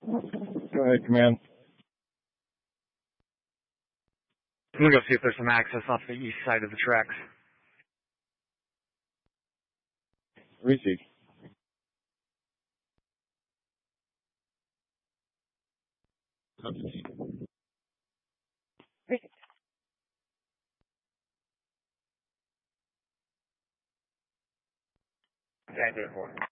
Go ahead, command. I'm gonna go see if there's some access off the east side of the tracks. Receive. Thank you.